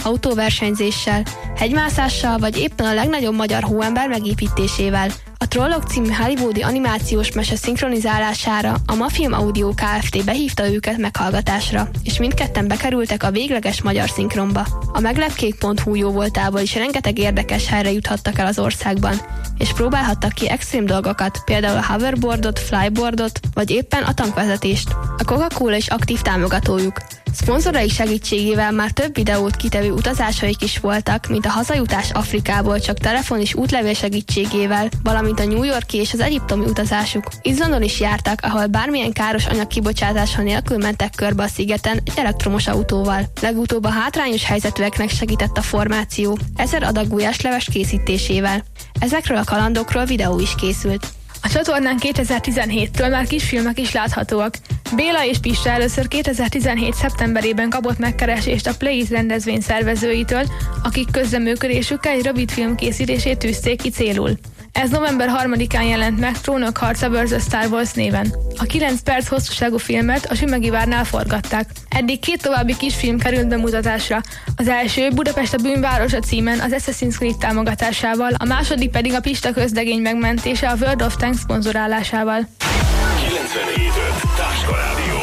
autóversenyzéssel, hegymászással vagy éppen a legnagyobb magyar hóember megépítésével. A Trollok című hollywoodi animációs mese szinkronizálására a Mafilm Audio Kft. Behívta őket meghallgatásra, és mindketten bekerültek a végleges magyar szinkronba. A meglepkék.hu jóvoltából is rengeteg érdekes helyre juthattak el az országban, és próbálhattak ki extrém dolgokat, például a hoverboardot, flyboardot, vagy éppen a tankvezetést. A Coca-Cola is aktív támogatójuk. Szponzorai segítségével már több videót kitevő utazásaik is voltak, mint a hazajutás Afrikából csak telefon és útlevél segítségével, valamint a New Yorki és az egyiptomi utazásuk. Izlandon is jártak, ahol bármilyen káros anyag kibocsátása nélkül mentek körbe a szigeten egy elektromos autóval. Legutóbb a hátrányos helyzetűeknek segített a formáció 1000 adag gulyásleves készítésével. Ezekről a kalandokról videó is készült. A csatornán 2017-től már kisfilmek is láthatóak. Béla és Pista először 2017. szeptemberében kapott megkeresést a Play It rendezvény szervezőitől, akik közreműködésükkel egy rövidfilm készítését tűzték ki célul. Ez november 3-án jelent meg Trónok harca vs. Star Wars néven. A 9 perc hosszúságú filmet a Sümegi Várnál forgatták. Eddig 2 további kisfilm került bemutatásra. Az első Budapest a bűnvárosa címen az Assassin's Creed támogatásával, a második pedig a Pista közlegény megmentése a World of Tanks szponzorálásával. 97.5 Táska Rádió.